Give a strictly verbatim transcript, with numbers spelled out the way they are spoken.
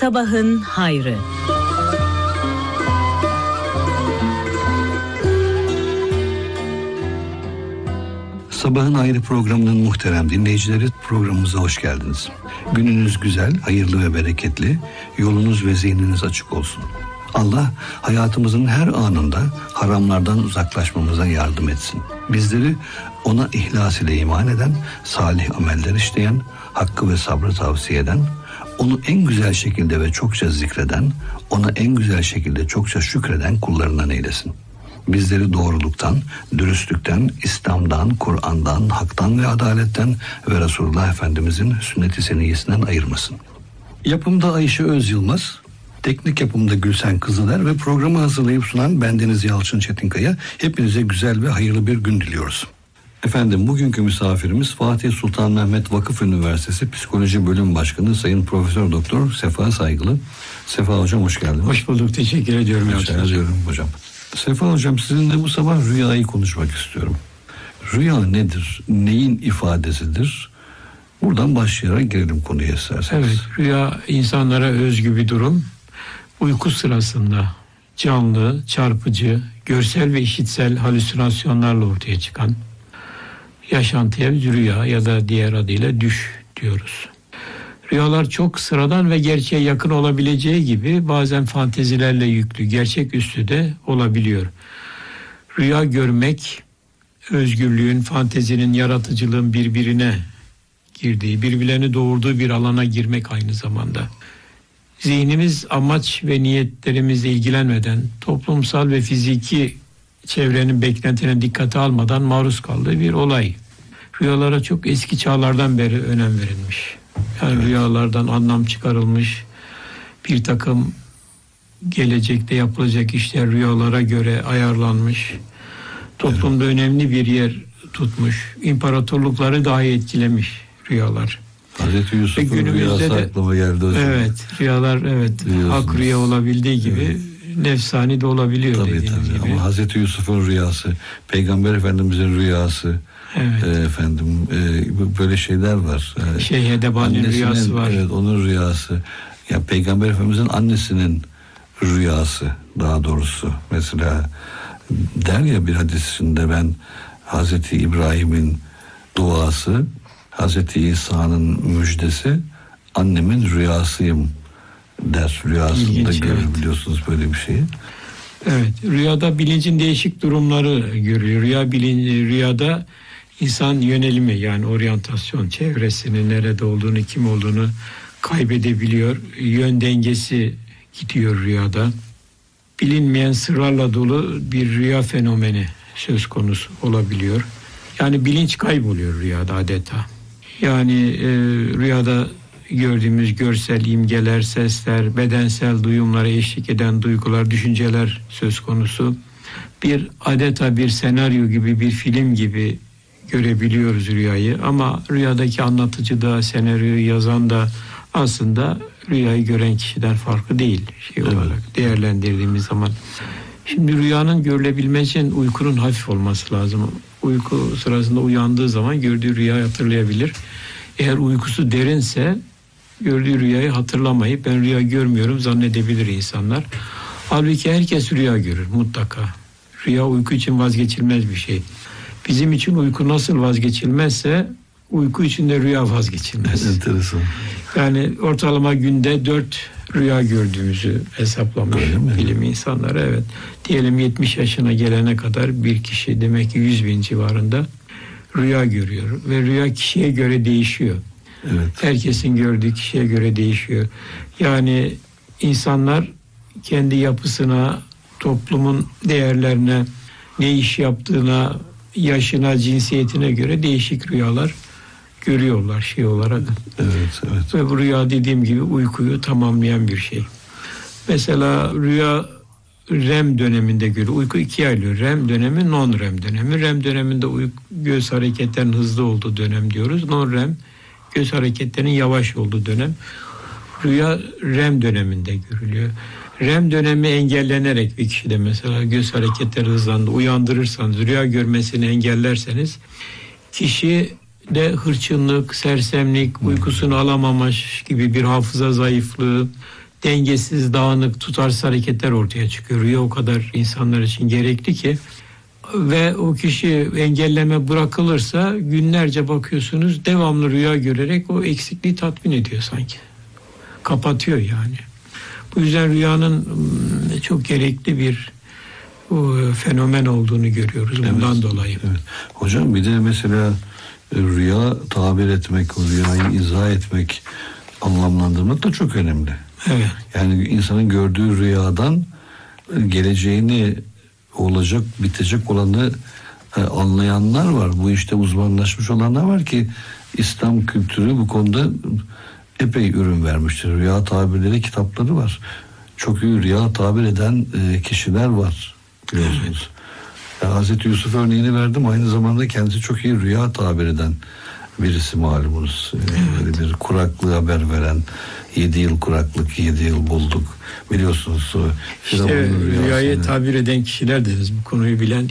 Sabahın hayrı. Sabahın Hayrı programının muhterem dinleyicileri, programımıza hoş geldiniz. Gününüz güzel, hayırlı ve bereketli, yolunuz ve zihniniz açık olsun. Allah hayatımızın her anında haramlardan uzaklaşmamıza yardım etsin. Bizleri ona ihlas ile iman eden, salih ameller işleyen, hakkı ve sabrı tavsiye eden, onu en güzel şekilde ve çokça zikreden, ona en güzel şekilde çokça şükreden kullarından eylesin. Bizleri doğruluktan, dürüstlükten, İslam'dan, Kur'an'dan, haktan ve adaletten ve Resulullah Efendimizin sünnet-i seniyyesinden ayırmasın. Yapımda Ayşe Öz Yılmaz, teknik yapımda Gülsen Kızıler ve programı hazırlayıp sunan bendeniz Yalçın Çetinkaya. Hepinize güzel ve hayırlı bir gün diliyoruz. Efendim, bugünkü misafirimiz Fatih Sultan Mehmet Vakıf Üniversitesi Psikoloji Bölüm Başkanı Sayın Profesör Doktor Sefa Saygılı. Sefa Hocam hoş geldiniz. Hoş bulduk, teşekkür ediyorum. Teşekkür ediyorum hocam. Sefa Hocam, sizinle bu sabah rüyayı konuşmak istiyorum. Rüya nedir? Neyin ifadesidir? Buradan başlayarak girelim konuya isterseniz. Evet, rüya insanlara özgü bir durum. Uyku sırasında canlı, çarpıcı, görsel ve işitsel halüsinasyonlarla ortaya çıkan yaşantıya biz rüya ya da diğer adıyla düş diyoruz. Rüyalar çok sıradan ve gerçeğe yakın olabileceği gibi bazen fantezilerle yüklü, gerçeküstü de olabiliyor. Rüya görmek, özgürlüğün, fantezinin, yaratıcılığın birbirine girdiği, birbirlerini doğurduğu bir alana girmek aynı zamanda. Zihnimiz amaç ve niyetlerimizle ilgilenmeden, toplumsal ve fiziki çevrenin beklentilerine dikkate almadan maruz kaldığı bir olay. Rüyalara çok eski çağlardan beri önem verilmiş. Yani evet. Rüyalardan anlam çıkarılmış, bir takım gelecekte yapılacak işler rüyalara göre ayarlanmış. Toplumda evet. önemli bir yer tutmuş. İmparatorlukları dahi etkilemiş rüyalar. Hazreti Yusuf'un rüyası de, aklıma geldi hocam. Evet, rüyalar evet hak rüya olabildiği gibi evet. nefsani de olabiliyor. Tabii tabii gibi. Ama Hazreti Yusuf'un rüyası, Peygamber Efendimiz'in rüyası, evet. e, efendim e, böyle şeyler var. E, Şeyh Edebani'nin rüyası var. Evet, onun rüyası. Ya Peygamber Efendimiz'in annesinin rüyası daha doğrusu. Mesela der ya bir hadisinde, ben Hazreti İbrahim'in duası, Hazreti İsa'nın müjdesi, annemin rüyasıyım der. Rüyasında görebiliyorsunuz evet. böyle bir şeyi. Evet, rüyada bilincin değişik durumları görüyor. Rüya bilinci, rüyada insan yönelimi, yani oryantasyon, çevresini, nerede olduğunu, kim olduğunu kaybedebiliyor. Yön dengesi gidiyor rüyada. Bilinmeyen sırlarla dolu bir rüya fenomeni söz konusu olabiliyor. Yani bilinç kayboluyor rüyada adeta. Yani e, rüyada gördüğümüz görsel imgeler, sesler, bedensel duyumlara eşlik eden duygular, düşünceler söz konusu. Bir adeta bir senaryo gibi, bir film gibi görebiliyoruz rüyayı. Ama rüyadaki anlatıcı da, senaryoyu yazan da aslında rüyayı gören kişiden farklı değil şey olarak evet. değerlendirdiğimiz zaman. Şimdi rüyanın görülebilmesi için uykunun hafif olması lazım. Uyku sırasında uyandığı zaman gördüğü rüyayı hatırlayabilir. Eğer uykusu derinse gördüğü rüyayı hatırlamayıp ben rüya görmüyorum zannedebilir insanlar. Halbuki herkes rüya görür mutlaka. Rüya uyku için vazgeçilmez bir şey. Bizim için uyku nasıl vazgeçilmezse uyku için de rüya vazgeçilmez. Enteresan. Yani ortalama günde dört rüya gördüğümüzü hesaplamış bilim insanları. Evet. Diyelim yetmiş yaşına gelene kadar bir kişi demek ki yüz bin civarında rüya görüyor. Ve rüya kişiye göre değişiyor. Evet. Herkesin gördüğü kişiye göre değişiyor. Yani insanlar kendi yapısına, toplumun değerlerine, ne iş yaptığına, yaşına, cinsiyetine göre değişik rüyalar görüyorlar şey olarak. Evet, evet. Ve bu rüya dediğim gibi uykuyu tamamlayan bir şey. Mesela rüya R E M döneminde görüyor. Uyku ikiye ayrılıyor. R E M dönemi, non-R E M dönemi. R E M döneminde uyku, göz hareketlerinin hızlı olduğu dönem diyoruz. Non-R E M göz hareketlerinin yavaş olduğu dönem. Rüya R E M döneminde görülüyor. R E M dönemi engellenerek bir kişide mesela göz hareketleri hızlandı. Uyandırırsanız, rüya görmesini engellerseniz kişi de hırçınlık, sersemlik, uykusunu alamamış gibi bir hafıza zayıflığı, dengesiz, dağınık, tutarsız hareketler ortaya çıkıyor. Rüya o kadar insanlar için gerekli ki ve o kişi engelleme bırakılırsa günlerce bakıyorsunuz devamlı rüya görerek o eksikliği tatmin ediyor sanki. Kapatıyor yani. Bu yüzden rüyanın çok gerekli bir o fenomen olduğunu görüyoruz bundan evet, dolayı. Evet. Hocam bir de mesela rüya tabir etmek, o rüyayı izah etmek, anlamlandırmak da çok önemli. Evet. Yani insanın gördüğü rüyadan geleceğini, olacak, bitecek olanı anlayanlar var. Bu işte uzmanlaşmış olanlar var ki İslam kültürü bu konuda epey ürün vermiştir. Rüya tabirleri kitapları var. Çok iyi rüya tabir eden kişiler var biliyorsunuz. Evet. Hazreti Yusuf örneğini verdim. Aynı zamanda kendisi çok iyi rüya tabir eden birisi malumunuz. Evet. Bir kuraklığı haber veren, yedi yıl kuraklık, yedi yıl bulduk. Biliyorsunuz. İşte rüyayı tabir eden kişiler deriz. Bu konuyu bilen